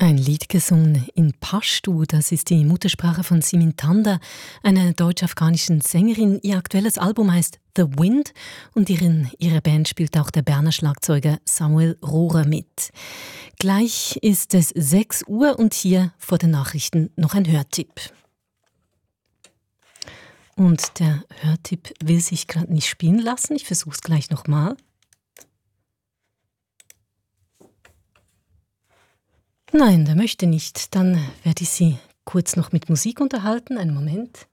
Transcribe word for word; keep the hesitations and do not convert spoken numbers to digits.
Ein Lied gesungen in Pashtu, das ist die Muttersprache von Simin Tanda, einer deutsch-afghanischen Sängerin. Ihr aktuelles Album heißt The Wind und in ihrer Band spielt auch der Berner Schlagzeuger Samuel Rohrer mit. Gleich ist es sechs Uhr und hier vor den Nachrichten noch ein Hörtipp. Und der Hörtipp will sich gerade nicht spielen lassen. Ich versuche es gleich nochmal. Nein, der möchte nicht. Dann werde ich Sie kurz noch mit Musik unterhalten. Einen Moment.